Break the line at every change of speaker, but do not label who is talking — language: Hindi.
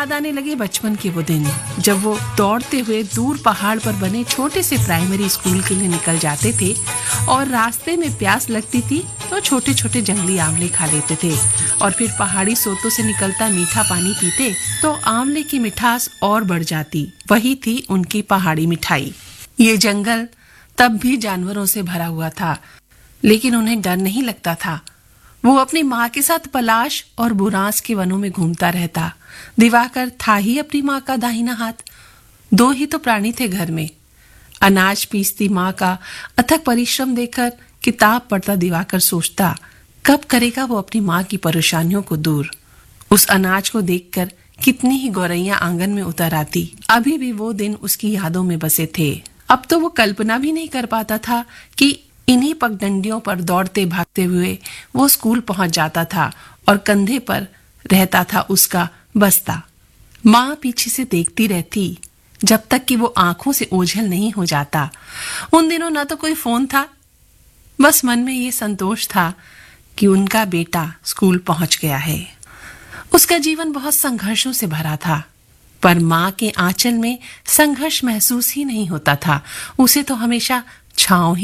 याद आने लगे बचपन के वो दिन जब वो दौड़ते हुए दूर पहाड़ पर बने छोटे से प्राइमरी स्कूल के लिए निकल जाते थे और रास्ते में प्यास लगती थी तो छोटे छोटे जंगली आंवले खा लेते थे और फिर पहाड़ी सोतों से निकलता मीठा पानी पीते तो आंवले की मिठास और बढ़ जाती। वही थी उनकी पहाड़ी मिठाई। ये जंगल तब भी जानवरों से भरा हुआ था, लेकिन उन्हें डर नहीं लगता था। वो अपनी माँ के साथ पलाश और बुरांस के वनों में घूमता रहता। दिवाकर था ही अपनी माँ का दाहिना हाथ। दो ही तो प्राणी थे घर में। अनाज पीसती माँ का अथक परिश्रम देखकर किताब पढ़ता दिवाकर सोचता, कब करेगा वो अपनी माँ की परेशानियों को दूर। उस अनाज को देखकर कितनी ही गौरैया आंगन में उतर आती। अभी भी वो दिन उसकी यादों में बसे थे। अब तो वो कल्पना भी नहीं कर पाता था कि इन्हीं पगडंडियों पर दौड़ते भागते हुए वो स्कूल पहुंच जाता था और कंधे पर रहता था उसका बस्ता। माँ पीछे से देखती रहती जब तक कि वो आंखों से ओझल नहीं हो जाता। उन दिनों ना तो कोई फोन था, बस मन में ये संतोष था कि उनका बेटा स्कूल पहुंच गया है। उसका जीवन बहुत संघर्षों से भरा था, पर माँ के आंचल में संघर्ष महसूस ही नहीं होता था। उसे तो हमेशा छांव ही